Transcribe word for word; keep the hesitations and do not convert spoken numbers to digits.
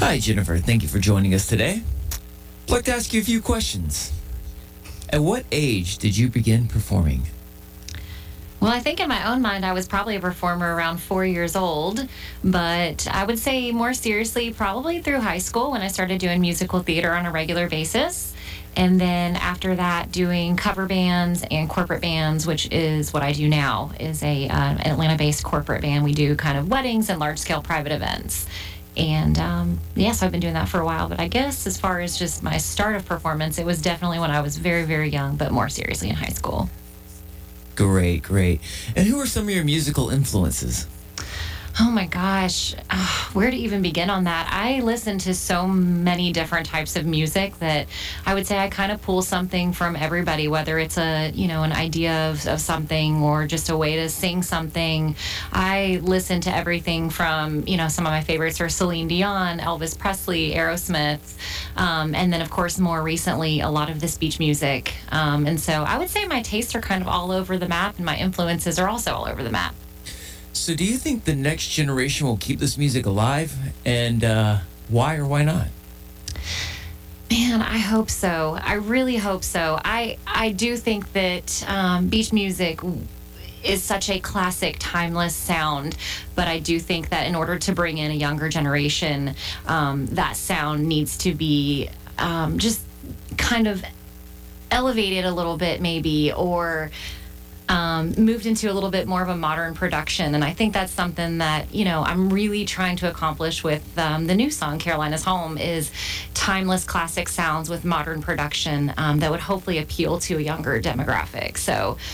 Hi, Jennifer. Thank you for joining us today. I'd like to ask you a few questions. At what age did you begin performing? Well, I think in my own mind, I was probably a performer around four years old, but I would say more seriously, probably through high school when I started doing musical theater on a regular basis. And then after that, doing cover bands and corporate bands, which is what I do now, is a uh, an Atlanta-based corporate band. We do kind of weddings and large-scale private events. And um, yeah, so I've been doing that for a while. But I guess as far as just my start of performance, it was definitely when I was very, very young, but more seriously in high school. Great, great. And who are some of your musical influences? Oh my gosh, uh, where to even begin on that? I listen to so many different types of music that I would say I kind of pull something from everybody, whether it's a, you know, an idea of, of something or just a way to sing something. I listen to everything from, you know, some of my favorites are Celine Dion, Elvis Presley, Aerosmith, um, and then of course more recently a lot of this beach music. Um, and so I would say my tastes are kind of all over the map and my influences are also all over the map. So do you think the next generation will keep this music alive? And uh, why or why not? Man, I hope so. I really hope so. I, I do think that um, beach music is such a classic, timeless sound, but I do think that in order to bring in a younger generation, um, that sound needs to be um, just kind of elevated a little bit maybe, or Um, moved into a little bit more of a modern production. And I think that's something that, you know, I'm really trying to accomplish with um, the new song, Carolina's Home, is timeless classic sounds with modern production um, that would hopefully appeal to a younger demographic. So